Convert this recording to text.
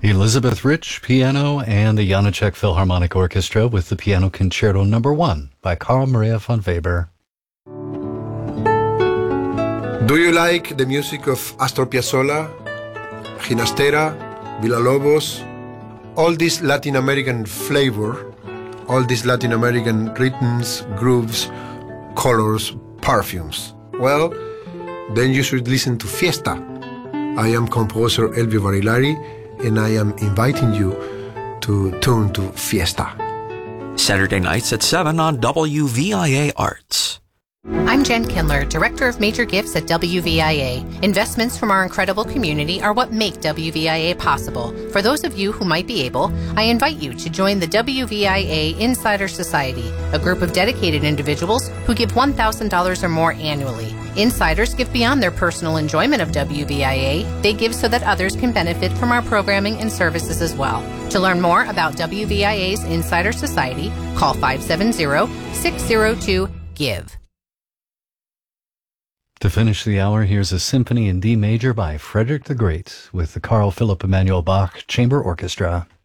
Elizabeth Rich, piano, and the Janáček Philharmonic Orchestra with the Piano Concerto No. 1 by Carl Maria von Weber. Do you like the music of Astor Piazzolla, Ginastera, Villalobos, all this Latin American flavor, all these Latin American rhythms, grooves, colors, perfumes? Well, then you should listen to Fiesta. I am composer Elvio Barilari, and I am inviting you to tune to Fiesta. Saturday nights at 7 on WVIA Arts. I'm Jen Kindler, Director of Major Gifts at WVIA. Investments from our incredible community are what make WVIA possible. For those of you who might be able, I invite you to join the WVIA Insider Society, a group of dedicated individuals who give $1,000 or more annually. Insiders give beyond their personal enjoyment of WVIA. They give so that others can benefit from our programming and services as well. To learn more about WVIA's Insider Society, call 570-602-GIVE. To finish the hour, here's a symphony in D major by Frederick the Great with the Carl Philipp Emanuel Bach Chamber Orchestra.